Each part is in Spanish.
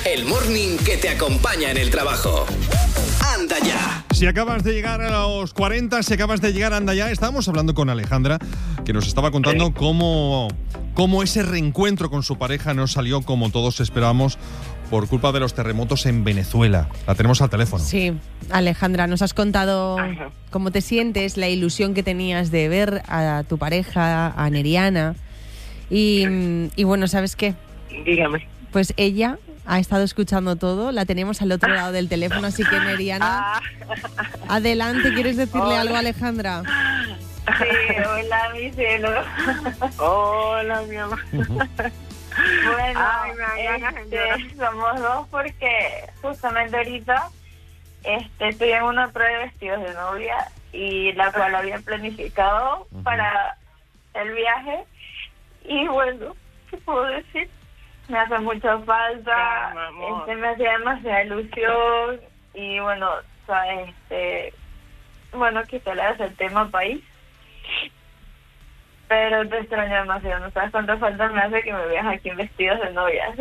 el morning que te acompaña en el trabajo. Anda ya. Si acabas de llegar a los 40, si acabas de llegar, anda ya. Estábamos hablando con Alejandra, que nos estaba contando cómo ese reencuentro con su pareja no salió como todos esperábamos por culpa de los terremotos en Venezuela. La tenemos al teléfono. Sí, Alejandra, nos has contado cómo te sientes, la ilusión que tenías de ver a tu pareja, a Neriana. Y bueno, ¿sabes qué? Dígame. Pues ella ha estado escuchando todo, la tenemos al otro lado del teléfono, así que Neriana, adelante, ¿quieres decirle algo a Alejandra? Sí, hola, mi cielo. Hola, mi amor. Bueno, somos dos porque justamente ahorita estoy en una prueba de vestidos de novia y la cual había planificado para el viaje. Y bueno, ¿qué puedo decir? Me hace mucha falta, me hacía demasiada ilusión y bueno, ¿sabes? Bueno, quizá le hace el tema país, pero te extraño demasiado, no sabes cuánta falta me hace que me veas aquí en vestidos de novias.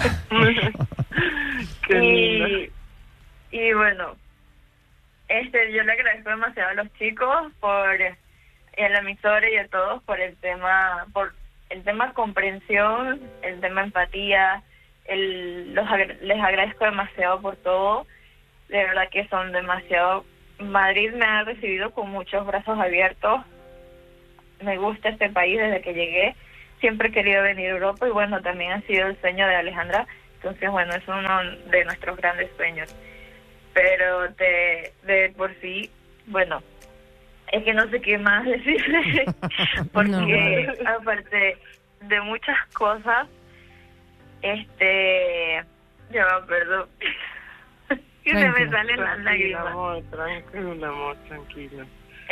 y bueno, yo le agradezco demasiado a los chicos por el emisor y a todos por el tema comprensión, el tema empatía, les agradezco demasiado por todo, de verdad que son demasiado. Madrid me ha recibido con muchos brazos abiertos, me gusta este país desde que llegué, siempre he querido venir a Europa y bueno, también ha sido el sueño de Alejandra, entonces bueno, es uno de nuestros grandes sueños, pero de por sí, bueno, es que no sé qué más decirle, porque aparte de muchas cosas, perdón, que se me salen las lágrimas. Amor, tranquilo.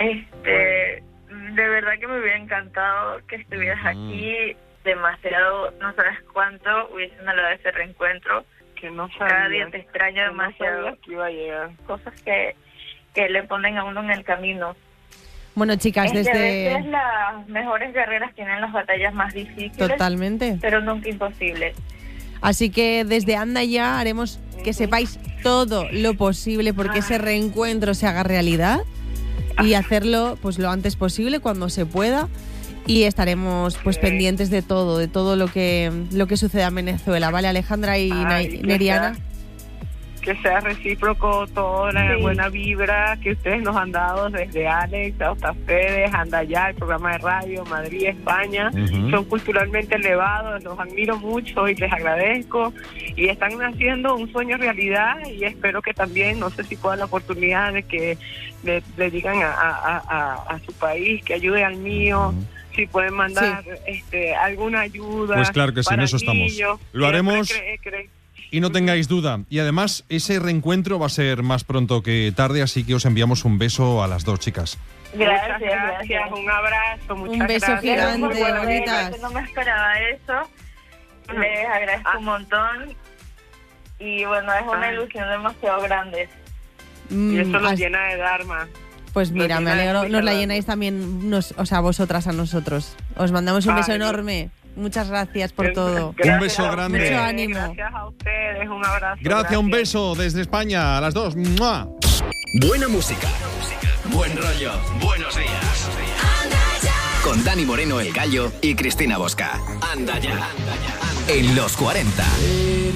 De verdad que me hubiera encantado que estuvieras aquí, demasiado, no sabes cuánto hubiese anhelado ese reencuentro. Que no sabía, cada día te extraño demasiado. No que iba a llegar. Cosas que le ponen a uno en el camino. Bueno, chicas, A veces las mejores guerreras tienen las batallas más difíciles. Totalmente. Pero nunca imposibles. Así que desde Anda Ya haremos que sepáis todo lo posible porque ese reencuentro se haga realidad y hacerlo pues lo antes posible, cuando se pueda. Y estaremos pues pendientes de todo lo que suceda en Venezuela, ¿vale, Alejandra y Neriana? Que sea recíproco toda la buena vibra que ustedes nos han dado desde Alex hasta ustedes, Anda Ya, el programa de radio, Madrid, España. Son culturalmente elevados, los admiro mucho y les agradezco. Y están haciendo un sueño realidad y espero que también, no sé si puedan la oportunidad de que le digan a su país que ayude al mío. Si pueden mandar alguna ayuda. Pues claro que sí, en eso estamos. Lo haremos. Y no tengáis duda. Y además, ese reencuentro va a ser más pronto que tarde, así que os enviamos un beso a las dos chicas. Gracias. Un abrazo, un beso gigante, bonitas. No me esperaba eso. Les agradezco un montón. Y bueno, es una ilusión demasiado grande. Y eso nos llena de dharma. Pues mira, me alegro. Nos la llenáis también, vosotras a nosotros. Os mandamos un beso enorme. Muchas gracias por todo. Un beso grande. Mucho ánimo. Gracias a ustedes, un abrazo. Gracias, un beso desde España a las dos. ¡Mua! Buena música, buen rollo, buenos días. Con Dani Moreno, El Gallo y Cristina Bosca. Anda ya. En los 40.